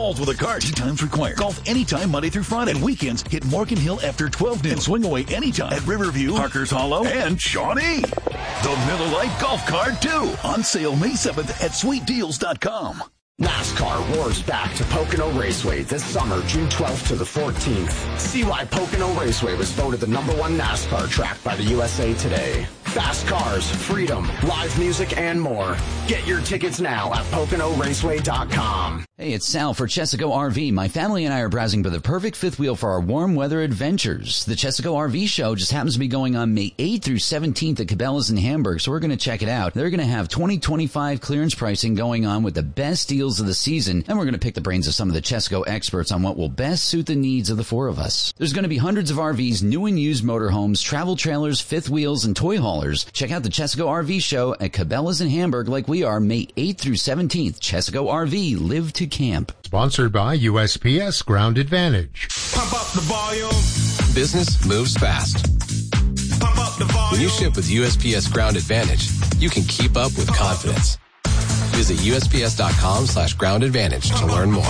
balls with a cart. Tee times required. Golf anytime Monday through Friday. And weekends, hit Morgan Hill after 12 noon. And swing away anytime at Riverview, Parker's Hollow, and Shawnee. The Miller Lite Golf Cart 2. On sale May 7th at sweetdeals.com. NASCAR roars back to Pocono Raceway this summer, June 12th to the 14th. See why Pocono Raceway was voted the #1 NASCAR track by the USA Today. Fast cars, freedom, live music, and more. Get your tickets now at PoconoRaceway.com. Hey, it's Sal for Chesaco RV. My family and I are browsing for the perfect fifth wheel for our warm weather adventures. The Chesaco RV show just happens to be going on May 8th through 17th at Cabela's in Hamburg, so we're going to check it out. They're going to have 2025 clearance pricing going on with the best deals of the season, and we're going to pick the brains of some of the Chesaco experts on what will best suit the needs of the four of us. There's going to be hundreds of RVs, new and used motorhomes, travel trailers, fifth wheels, and toy haulers. Check out the Chesaco RV show at Cabela's in Hamburg like we are May 8th through 17th. Chesaco RV, live to camp. Sponsored by USPS Ground Advantage. Pump up the volume. Business moves fast. Pump up the volume. When you ship with USPS Ground Advantage, you can keep up with confidence. Visit USPS.com/Ground Advantage to learn more.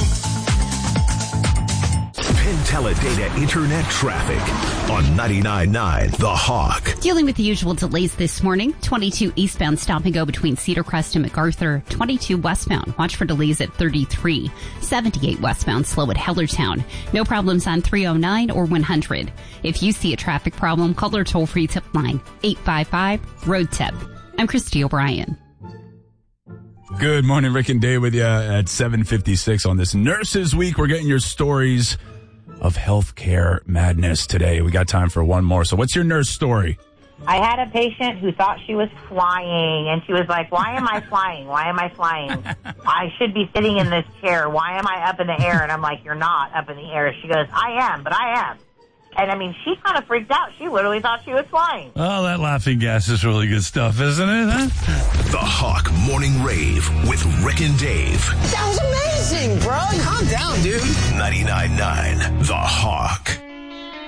Penn Internet traffic on 99.9 The Hawk. Dealing with the usual delays this morning. 22 eastbound stop and go between Cedar Crest and MacArthur. 22 westbound. Watch for delays at 33. 78 westbound slow at Hellertown. No problems on 309 or 100. If you see a traffic problem, call our toll-free tip line 855-ROAD-TIP. I'm Christy O'Brien. Good morning, Rick and Dave with you at 7:56 on this Nurses Week. We're getting your stories of healthcare madness today. We got time for one more. So what's your nurse story? I had a patient who thought she was flying, and she was like, why am I flying? Why am I flying? I should be sitting in this chair. Why am I up in the air? And I'm like, you're not up in the air. She goes, I am, but I am. And, I mean, she kind of freaked out. She literally thought she was flying. Oh, that laughing gas is really good stuff, isn't it? Huh? The Hawk Morning Rave with Rick and Dave. That was amazing, bro. Calm down, dude. 99.9 The Hawk.